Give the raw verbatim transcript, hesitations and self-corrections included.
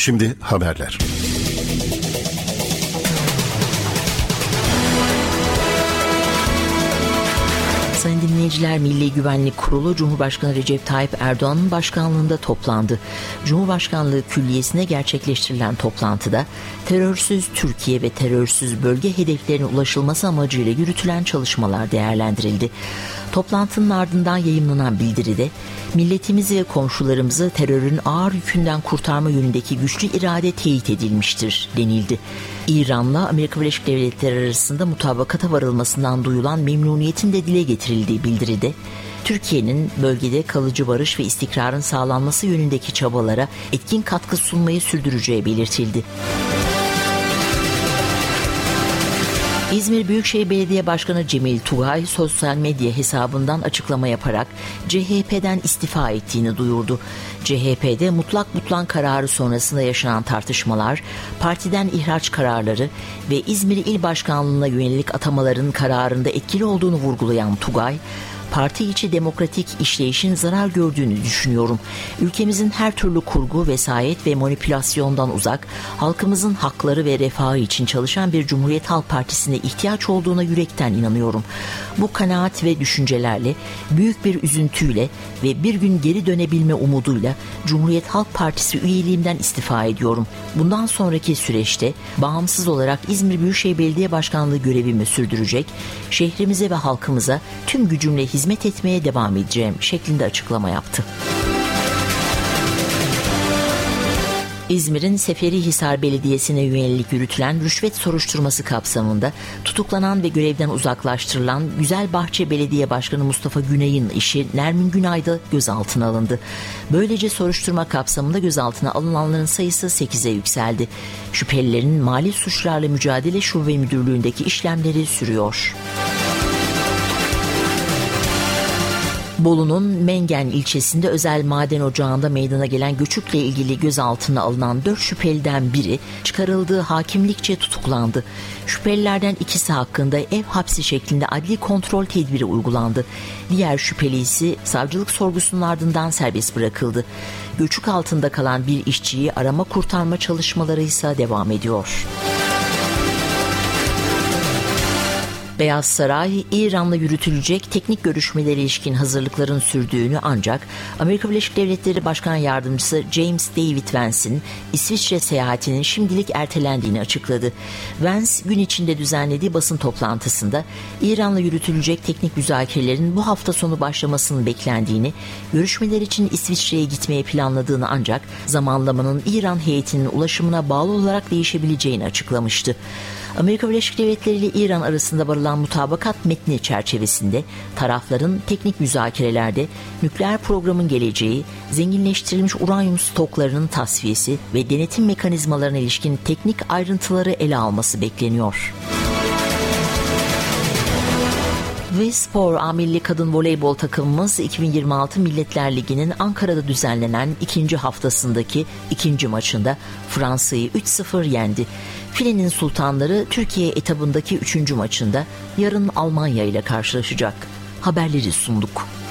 Şimdi haberler. Sayın dinleyiciler, Milli Güvenlik Kurulu Cumhurbaşkanı Recep Tayyip Erdoğan'ın başkanlığında toplandı. Cumhurbaşkanlığı Külliyesi'ne gerçekleştirilen toplantıda terörsüz Türkiye ve terörsüz bölge hedeflerine ulaşılması amacıyla yürütülen çalışmalar değerlendirildi. Toplantının ardından yayımlanan bildiride milletimizi ve komşularımızı terörün ağır yükünden kurtarma yönündeki güçlü irade teyit edilmiştir denildi. İran'la Amerika Birleşik Devletleri arasında mutabakata varılmasından duyulan memnuniyetin de dile getirildiği bildiride Türkiye'nin bölgede kalıcı barış ve istikrarın sağlanması yönündeki çabalara etkin katkı sunmayı sürdüreceği belirtildi. İzmir Büyükşehir Belediye Başkanı Cemil Tugay sosyal medya hesabından açıklama yaparak C H P'den istifa ettiğini duyurdu. C H P'de mutlak butlan kararı sonrasında yaşanan tartışmalar, partiden ihraç kararları ve İzmir İl Başkanlığı'na yönelik atamaların kararında etkili olduğunu vurgulayan Tugay, parti içi demokratik işleyişin zarar gördüğünü düşünüyorum. Ülkemizin her türlü kurgu, vesayet ve manipülasyondan uzak, halkımızın hakları ve refahı için çalışan bir Cumhuriyet Halk Partisi'ne ihtiyaç olduğuna yürekten inanıyorum. Bu kanaat ve düşüncelerle, büyük bir üzüntüyle ve bir gün geri dönebilme umuduyla Cumhuriyet Halk Partisi üyeliğimden istifa ediyorum. Bundan sonraki süreçte bağımsız olarak İzmir Büyükşehir Belediye Başkanlığı görevimi sürdürecek, şehrimize ve halkımıza tüm gücümle hizmet hizmet etmeye devam edeceğim şeklinde açıklama yaptı. İzmir'in Seferihisar Belediyesi'ne yönelik yürütülen rüşvet soruşturması kapsamında tutuklanan ve görevden uzaklaştırılan Güzelbahçe Belediye Başkanı Mustafa Günay'ın eşi Nermin Günay da gözaltına alındı. Böylece soruşturma kapsamında gözaltına alınanların sayısı sekize yükseldi. Şüphelilerin Mali Suçlarla Mücadele Şube Müdürlüğü'ndeki işlemleri sürüyor. Bolu'nun Mengen ilçesinde özel maden ocağında meydana gelen göçükle ilgili gözaltına alınan dört şüpheliden biri çıkarıldığı hakimlikçe tutuklandı. Şüphelilerden ikisi hakkında ev hapsi şeklinde adli kontrol tedbiri uygulandı. Diğer şüpheli ise savcılık sorgusunun ardından serbest bırakıldı. Göçük altında kalan bir işçiyi arama kurtarma çalışmaları ise devam ediyor. Beyaz Saray, İran'la yürütülecek teknik görüşmelere ilişkin hazırlıkların sürdüğünü ancak Amerika Birleşik Devletleri Başkan Yardımcısı James David Vance'in İsviçre seyahatinin şimdilik ertelendiğini açıkladı. Vance, gün içinde düzenlediği basın toplantısında İran'la yürütülecek teknik müzakerelerin bu hafta sonu başlamasının beklendiğini, görüşmeler için İsviçre'ye gitmeyi planladığını ancak zamanlamanın İran heyetinin ulaşımına bağlı olarak değişebileceğini açıklamıştı. Amerika Birleşik Devletleri ile İran arasında varılan mutabakat metni çerçevesinde tarafların teknik müzakerelerde nükleer programın geleceği, zenginleştirilmiş uranyum stoklarının tasfiyesi ve denetim mekanizmalarına ilişkin teknik ayrıntıları ele alması bekleniyor. Ve Spor A Milli Kadın Voleybol takımımız iki bin yirmi altı Milletler Ligi'nin Ankara'da düzenlenen ikinci haftasındaki ikinci maçında Fransa'yı üç sıfır yendi. Filenin Sultanları Türkiye etabındaki üçüncü maçında yarın Almanya ile karşılaşacak. Haberleri sunduk.